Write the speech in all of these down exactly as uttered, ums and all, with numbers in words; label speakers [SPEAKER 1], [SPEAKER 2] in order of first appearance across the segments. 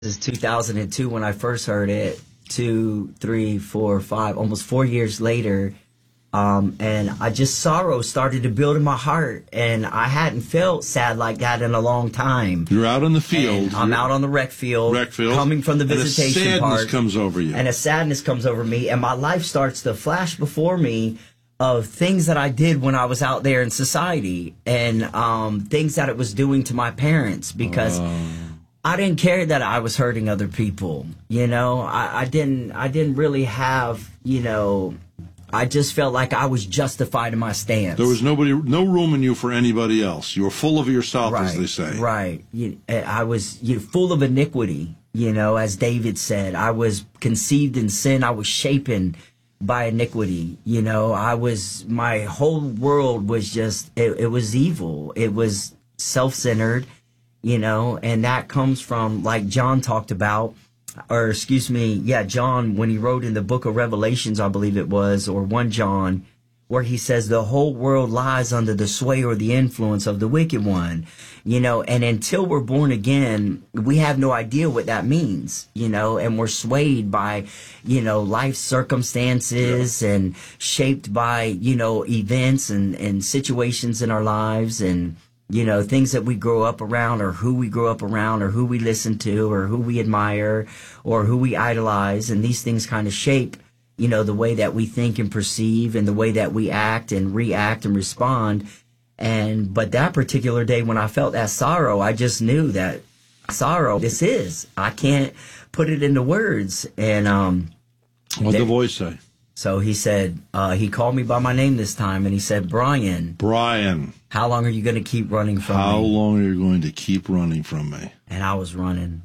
[SPEAKER 1] This is two thousand two when I first heard it. Two, three, four, five, almost four years later. Um, and I just, sorrow started to build in my heart. And I hadn't felt sad like that in a long time.
[SPEAKER 2] You're out on the field.
[SPEAKER 1] And I'm
[SPEAKER 2] You're
[SPEAKER 1] out on the rec field.
[SPEAKER 2] Rec field.
[SPEAKER 1] Coming from the visitation
[SPEAKER 2] and a sadness
[SPEAKER 1] part.
[SPEAKER 2] comes over you.
[SPEAKER 1] And a sadness comes over me. And my life starts to flash before me of things that I did when I was out there in society. And um, things that it was doing to my parents. Because
[SPEAKER 2] Uh.
[SPEAKER 1] I didn't care that I was hurting other people. You know, I, I didn't, I didn't really have, you know, I just felt like I was justified in my stance.
[SPEAKER 2] There was nobody, no room in you for anybody else. You were full of yourself,
[SPEAKER 1] right,
[SPEAKER 2] as they say.
[SPEAKER 1] Right. You, I was you know, full of iniquity, you know, as David said. I was conceived in sin. I was shapen by iniquity. You know, I was, my whole world was just, it, it was evil. It was self-centered, you know, and that comes from, like John talked about, or excuse me, yeah, John, when he wrote in the book of Revelations, I believe it was, or First John, where he says the whole world lies under the sway or the influence of the wicked one, you know, and until we're born again, we have no idea what that means, you know, and we're swayed by, you know, life circumstances, yeah, and shaped by, you know, events and, and situations in our lives, and you know, things that we grow up around, or who we grow up around, or who we listen to, or who we admire, or who we idolize. And these things kind of shape, you know, the way that we think and perceive, and the way that we act and react and respond. And, but that particular day when I felt that sorrow, I just knew that sorrow, this is, I can't put it into words. And, um,
[SPEAKER 2] what'd the voice say?
[SPEAKER 1] So he said, uh, he called me by my name this time, and he said, Brian.
[SPEAKER 2] Brian.
[SPEAKER 1] How long are you going to keep running from
[SPEAKER 2] How
[SPEAKER 1] me?
[SPEAKER 2] How long are you going to keep running from me?
[SPEAKER 1] And I was running.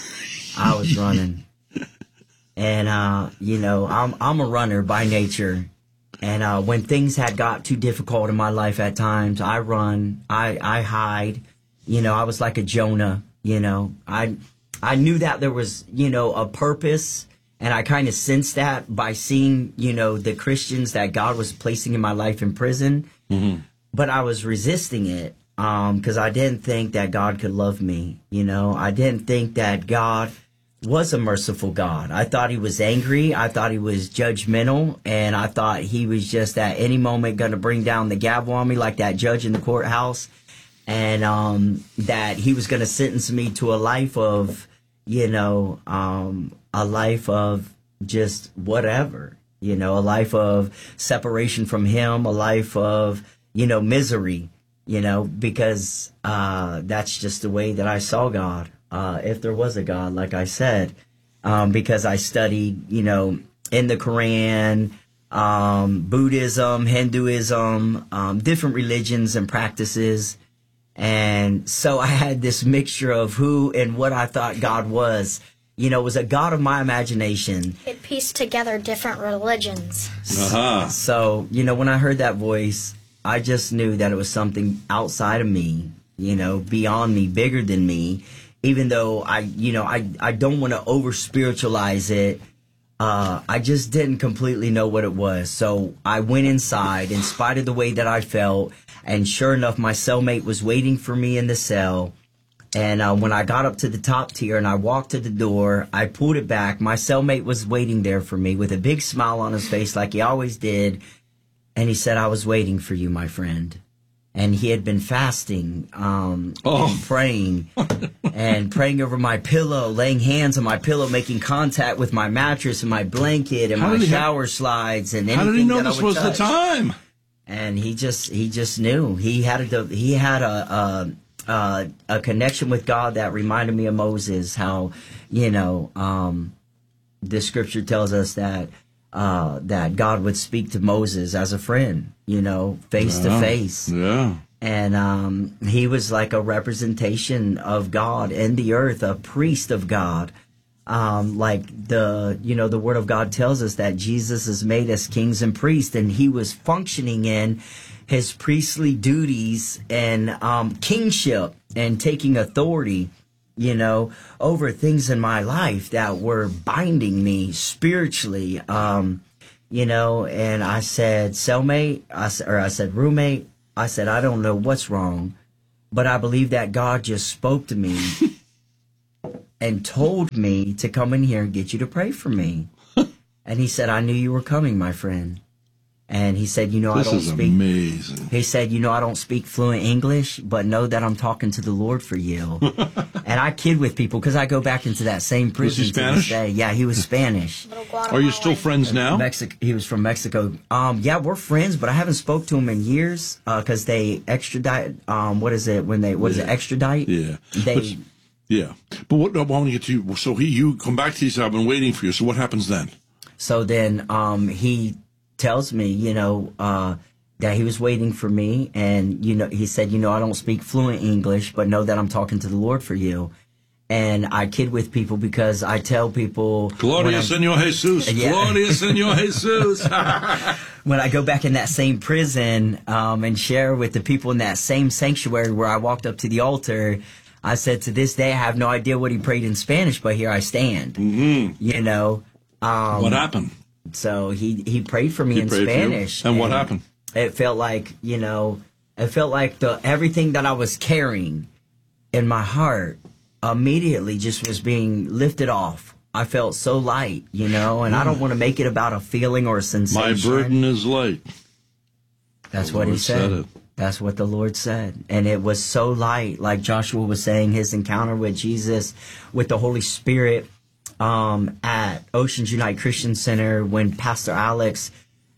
[SPEAKER 1] I was running. And, uh, you know, I'm, I'm a runner by nature. And uh, when things had got too difficult in my life at times, I run, I, I hide. You know, I was like a Jonah, you know. I, I knew that there was, you know, a purpose. And I kind of sensed that by seeing, you know, the Christians that God was placing in my life in prison.
[SPEAKER 2] Mm-hmm.
[SPEAKER 1] But I was resisting it because um, I didn't think that God could love me. You know, I didn't think that God was a merciful God. I thought he was angry. I thought he was judgmental. And I thought he was just at any moment going to bring down the gavel on me like that judge in the courthouse. And um, that he was going to sentence me to a life of, you know, um, a life of just whatever, you know, a life of separation from him, a life of, you know, misery, you know, because uh, that's just the way that I saw God, uh, if there was a God, like I said, um, because I studied, you know, in the Quran, um, Buddhism, Hinduism, um, different religions and practices. And so I had this mixture of who and what I thought God was. You know, it was a God of my imagination.
[SPEAKER 3] It pieced together different religions.
[SPEAKER 2] Uh-huh.
[SPEAKER 1] So, you know, when I heard that voice, I just knew that it was something outside of me, you know, beyond me, bigger than me. Even though I, you know, I, I don't want to over-spiritualize it. Uh, I just didn't completely know what it was. So I went inside in spite of the way that I felt. And sure enough, my cellmate was waiting for me in the cell. And uh, when I got up to the top tier and I walked to the door, I pulled it back. My cellmate was waiting there for me with a big smile on his face like he always did. And he said, I was waiting for you, my friend. And he had been fasting um,
[SPEAKER 2] oh.
[SPEAKER 1] and praying and praying over my pillow, laying hands on my pillow, making contact with my mattress and my blanket and
[SPEAKER 2] how
[SPEAKER 1] my shower
[SPEAKER 2] have,
[SPEAKER 1] slides and anything
[SPEAKER 2] how did he know
[SPEAKER 1] that
[SPEAKER 2] this
[SPEAKER 1] I would
[SPEAKER 2] was
[SPEAKER 1] touch.
[SPEAKER 2] the time?
[SPEAKER 1] And he just he just knew. He had a he had a, a Uh, a connection with God that reminded me of Moses, how, you know, um, the scripture tells us that uh, that God would speak to Moses as a friend, you know, face
[SPEAKER 2] yeah.
[SPEAKER 1] to face.
[SPEAKER 2] Yeah.
[SPEAKER 1] And um, he was like a representation of God in the earth, a priest of God. Um, like the, you know, the word of God tells us that Jesus has made us kings and priests, and he was functioning in his priestly duties and um, kingship and taking authority, you know, over things in my life that were binding me spiritually, um, you know. And I said, cellmate, I, or I said, roommate, I said, I don't know what's wrong, but I believe that God just spoke to me and told me to come in here and get you to pray for me. And he said, I knew you were coming, my friend. And he said, you know,
[SPEAKER 2] this
[SPEAKER 1] I don't
[SPEAKER 2] is
[SPEAKER 1] speak.
[SPEAKER 2] amazing.
[SPEAKER 1] He said, you know, I don't speak fluent English, but know that I'm talking to the Lord for you. And I kid with people because I go back into that same prison.
[SPEAKER 2] Was he Spanish?
[SPEAKER 1] To this day. Yeah, he was Spanish.
[SPEAKER 2] Are you still friends now?
[SPEAKER 1] Mexico. He was from Mexico. Um, yeah, we're friends, but I haven't spoke to him in years because uh, they extradite. Um, what is it when they? What
[SPEAKER 2] yeah.
[SPEAKER 1] is it? Extradite?
[SPEAKER 2] Yeah.
[SPEAKER 1] They.
[SPEAKER 2] But, yeah, but what I want to get to you. So he, you come back to you. Said, I've been waiting for you. So what happens then?
[SPEAKER 1] So then, um, he tells me, you know, uh, that he was waiting for me, and you know, he said, you know, I don't speak fluent English, but know that I'm talking to the Lord for you. And I kid with people because I tell people,
[SPEAKER 2] Gloria Senor Jesus,
[SPEAKER 1] yeah.
[SPEAKER 2] Gloria Senor Jesus.
[SPEAKER 1] When I go back in that same prison um, and share with the people in that same sanctuary where I walked up to the altar, I said, to this day, I have no idea what he prayed in Spanish, but here I stand.
[SPEAKER 2] Mm-hmm.
[SPEAKER 1] You know. Um,
[SPEAKER 2] what happened?
[SPEAKER 1] So he, he prayed for me
[SPEAKER 2] he
[SPEAKER 1] in
[SPEAKER 2] prayed
[SPEAKER 1] Spanish.
[SPEAKER 2] And, and what happened?
[SPEAKER 1] It felt like, you know, it felt like the everything that I was carrying in my heart immediately just was being lifted off. I felt so light, you know, and I don't want to make it about a feeling or a sensation.
[SPEAKER 2] My burden is light.
[SPEAKER 1] That's
[SPEAKER 2] the
[SPEAKER 1] what
[SPEAKER 2] Lord
[SPEAKER 1] he said.
[SPEAKER 2] said it.
[SPEAKER 1] That's what the Lord said. And it was so light, like Joshua was saying, his encounter with Jesus, with the Holy Spirit um, at Oceans Unite Christian Center when Pastor Alex,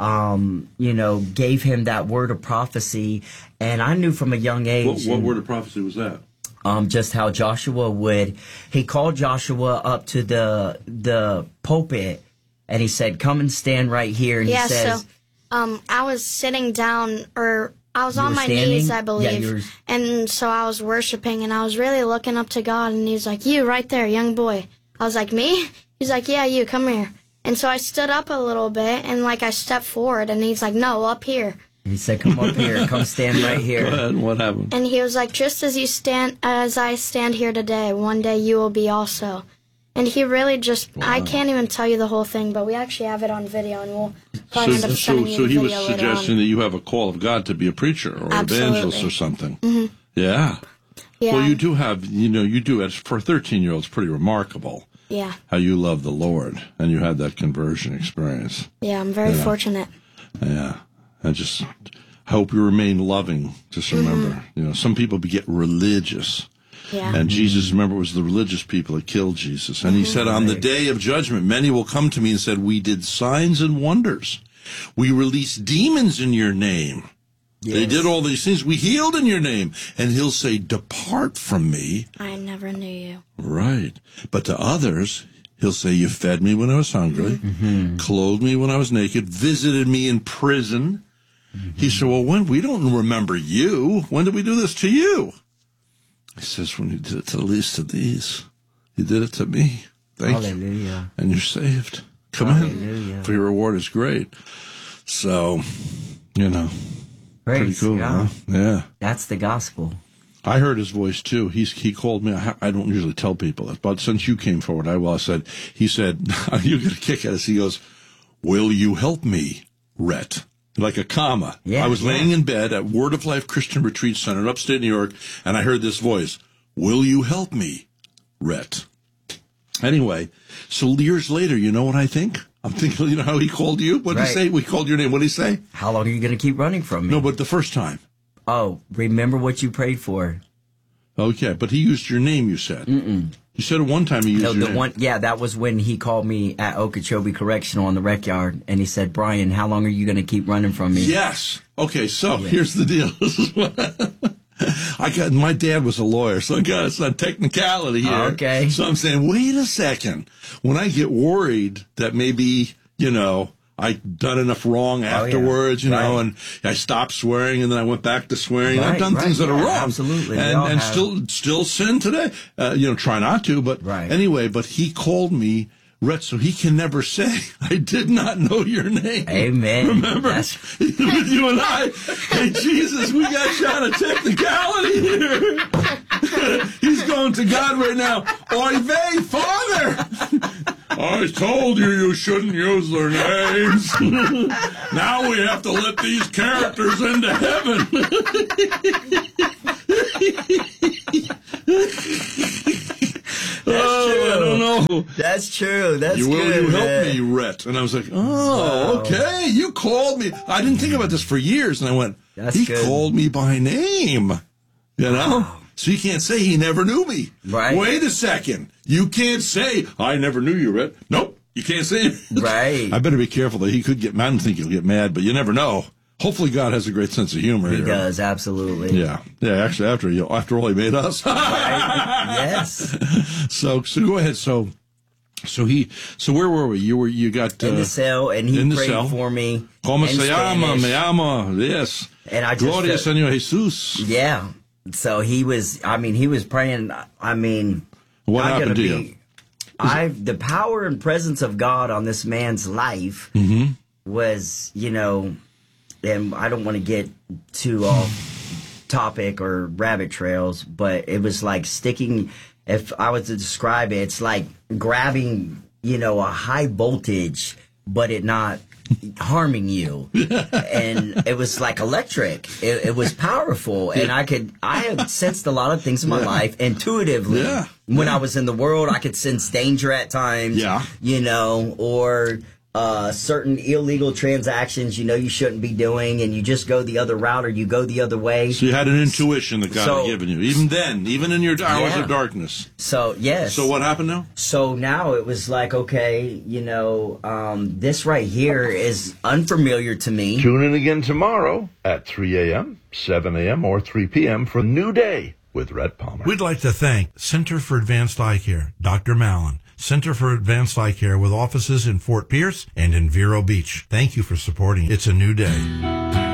[SPEAKER 1] um, you know, gave him that word of prophecy. And I knew from a young age.
[SPEAKER 2] What, what
[SPEAKER 1] and,
[SPEAKER 2] word of prophecy was that?
[SPEAKER 1] Um, just how Joshua would, he called Joshua up to the the pulpit and he said, come and stand right here. And
[SPEAKER 3] yeah,
[SPEAKER 1] he says,
[SPEAKER 3] so um, I was sitting down, or I was
[SPEAKER 1] You
[SPEAKER 3] on
[SPEAKER 1] were
[SPEAKER 3] my
[SPEAKER 1] standing?
[SPEAKER 3] knees, I
[SPEAKER 1] Yeah,
[SPEAKER 3] believe.
[SPEAKER 1] you were-
[SPEAKER 3] And so I was worshiping, and I was really looking up to God, and he was like, you, right there, young boy. I was like, me? He's like, yeah, you, come here. And so I stood up a little bit, and, like, I stepped forward, and he's like, no, up here.
[SPEAKER 1] he said, come up here, come stand right
[SPEAKER 2] Go
[SPEAKER 1] here.
[SPEAKER 2] ahead. What happened?
[SPEAKER 3] And he was like, just as you stand, as I stand here today, one day you will be also. And he really just,
[SPEAKER 2] Wow.
[SPEAKER 3] I can't even tell you the whole thing, but we actually have it on video, and we'll probably end
[SPEAKER 2] So,
[SPEAKER 3] up
[SPEAKER 2] so,
[SPEAKER 3] sending you
[SPEAKER 2] so
[SPEAKER 3] the
[SPEAKER 2] he was
[SPEAKER 3] video later
[SPEAKER 2] suggesting
[SPEAKER 3] on.
[SPEAKER 2] that you have a call of God to be a preacher or
[SPEAKER 3] Absolutely.
[SPEAKER 2] evangelist or something. Mm-hmm. Yeah.
[SPEAKER 3] Yeah.
[SPEAKER 2] Well, you do have, you know, you do, as for a thirteen-year-old, it's pretty remarkable
[SPEAKER 3] Yeah.
[SPEAKER 2] how you love the Lord and you had that conversion experience.
[SPEAKER 3] Yeah, I'm very
[SPEAKER 2] Yeah.
[SPEAKER 3] fortunate.
[SPEAKER 2] Yeah. I just hope you remain loving. Just remember,
[SPEAKER 3] Mm-hmm.
[SPEAKER 2] you know, some people get religious.
[SPEAKER 3] Yeah.
[SPEAKER 2] And Jesus, remember, it was the religious people that killed Jesus. And he said, on the day of judgment, many will come to me and said, we did signs and wonders. We released demons in your name. They
[SPEAKER 1] Yes.
[SPEAKER 2] did all these things. We healed in your name. And he'll say, depart from me.
[SPEAKER 3] I never knew you.
[SPEAKER 2] Right. But to others, he'll say, you fed me when I was hungry,
[SPEAKER 1] Mm-hmm.
[SPEAKER 2] clothed me when I was naked, visited me in prison. Mm-hmm. He said, well, when we don't remember you. When did we do this to you? He says, when you did it to the least of these, you did it to me. Thank you.
[SPEAKER 1] Hallelujah.
[SPEAKER 2] And you're saved. Come
[SPEAKER 1] Hallelujah.
[SPEAKER 2] in. For your reward is great. So, you know, pretty
[SPEAKER 1] Praise
[SPEAKER 2] cool,
[SPEAKER 1] God.
[SPEAKER 2] huh? Yeah.
[SPEAKER 1] That's the gospel.
[SPEAKER 2] I heard his voice too. He's, he called me. I, I don't usually tell people that, but since you came forward, I will. I said, he said, you get a kick at us. He goes, will you help me, Rhett? Like a comma.
[SPEAKER 1] Yeah,
[SPEAKER 2] I was
[SPEAKER 1] yeah.
[SPEAKER 2] laying in bed at Word of Life Christian Retreat Center in upstate New York, and I heard this voice, will you help me, Rhett? Anyway, so years later, you know what I think? I'm thinking, you know how he called you? What did
[SPEAKER 1] Right.
[SPEAKER 2] he say? We called your name. What did he say?
[SPEAKER 1] How long are you going to keep running from me?
[SPEAKER 2] No, but the first time.
[SPEAKER 1] Oh, remember what you prayed for.
[SPEAKER 2] Okay, but he used your name, you said. Mm-mm. You said at one time he used
[SPEAKER 1] No,
[SPEAKER 2] your
[SPEAKER 1] the
[SPEAKER 2] name.
[SPEAKER 1] one, yeah, that was when he called me at Okeechobee Correctional on the rec yard, and he said, Brian, how long are you going to keep running from me?
[SPEAKER 2] Yes. Okay, so here's the deal. This is what I got. My dad was a lawyer, so I got some technicality here.
[SPEAKER 1] Okay.
[SPEAKER 2] So I'm saying, wait a second. When I get worried that maybe, you know, I've done enough wrong
[SPEAKER 1] yeah.
[SPEAKER 2] afterwards, you know,
[SPEAKER 1] Right.
[SPEAKER 2] and I stopped swearing and then I went back to swearing.
[SPEAKER 1] Right,
[SPEAKER 2] I've done
[SPEAKER 1] right,
[SPEAKER 2] things that are
[SPEAKER 1] yeah,
[SPEAKER 2] wrong.
[SPEAKER 1] absolutely. We
[SPEAKER 2] And,
[SPEAKER 1] all
[SPEAKER 2] and
[SPEAKER 1] have.
[SPEAKER 2] still, still sin today. Uh, you know, try not to, but
[SPEAKER 1] Right.
[SPEAKER 2] anyway, but he called me Rhett, so he can never say, I did not know your name.
[SPEAKER 1] Amen.
[SPEAKER 2] Remember?
[SPEAKER 1] That's-
[SPEAKER 2] With you and I, hey, Jesus, we got shot of technicality here. He's going to God right now. Oy vey, Father. I told you you shouldn't use their names. Now we have to let these characters into heaven. Oh,
[SPEAKER 1] That's true. That's
[SPEAKER 2] you will
[SPEAKER 1] good,
[SPEAKER 2] you help
[SPEAKER 1] man.
[SPEAKER 2] me, Rhett? And I was like, oh,
[SPEAKER 1] Wow.
[SPEAKER 2] okay. You called me. I didn't think about this for years. And I went,
[SPEAKER 1] That's
[SPEAKER 2] he
[SPEAKER 1] good.
[SPEAKER 2] called me by name. You know?
[SPEAKER 1] Wow.
[SPEAKER 2] So you can't say he never knew me.
[SPEAKER 1] Right.
[SPEAKER 2] Wait a second. You can't say, I never knew you, Rhett. Nope. You can't say it.
[SPEAKER 1] Right.
[SPEAKER 2] I better be careful that he could get mad. I don't think he'll get mad, but you never know. Hopefully God has a great sense of humor
[SPEAKER 1] He
[SPEAKER 2] here.
[SPEAKER 1] does, absolutely.
[SPEAKER 2] Yeah. Yeah, actually, after you, after all he made us.
[SPEAKER 1] Right? Yes.
[SPEAKER 2] So, so go ahead. So, so he, so where were we? You were, you got, uh,
[SPEAKER 1] In the cell, and he
[SPEAKER 2] in the
[SPEAKER 1] prayed
[SPEAKER 2] cell.
[SPEAKER 1] for me.
[SPEAKER 2] Como
[SPEAKER 1] in
[SPEAKER 2] se llama,
[SPEAKER 1] Spanish.
[SPEAKER 2] me llama, yes.
[SPEAKER 1] And I just
[SPEAKER 2] Gloria
[SPEAKER 1] felt-
[SPEAKER 2] Señor Jesus.
[SPEAKER 1] Yeah. So he was, I mean, he was praying. I mean,
[SPEAKER 2] What
[SPEAKER 1] I'm
[SPEAKER 2] happened
[SPEAKER 1] gonna
[SPEAKER 2] to
[SPEAKER 1] be,
[SPEAKER 2] you?
[SPEAKER 1] I the power and presence of God on this man's life
[SPEAKER 2] Mm-hmm.
[SPEAKER 1] was, you know, and I don't want to get too off topic or rabbit trails, but it was like sticking. If I was to describe it, it's like grabbing, you know, a high voltage, but it not harming you. And it was like electric. It, it was powerful, and I could I had sensed a lot of things in my
[SPEAKER 2] Yeah.
[SPEAKER 1] life intuitively.
[SPEAKER 2] Yeah.
[SPEAKER 1] When
[SPEAKER 2] Yeah.
[SPEAKER 1] I was in the world, I could sense danger at times.
[SPEAKER 2] Yeah.
[SPEAKER 1] You know, or uh, certain illegal transactions you know you shouldn't be doing, and you just go the other route or you go the other way.
[SPEAKER 2] So you had an intuition that God
[SPEAKER 1] So-
[SPEAKER 2] had given you, even then, even in your hours
[SPEAKER 1] Yeah.
[SPEAKER 2] of darkness.
[SPEAKER 1] So yes.
[SPEAKER 2] So what happened now?
[SPEAKER 1] So now it was like, okay, you know, um, this right here is unfamiliar to me.
[SPEAKER 4] Tune in again tomorrow at three a.m., seven a.m., or three p.m. for New Day with Rhett Palmer.
[SPEAKER 5] We'd like to thank Center for Advanced Eye Care, Doctor Mallon. Center for Advanced Eye Care with offices in Fort Pierce and in Vero Beach. Thank you for supporting It's a New Day.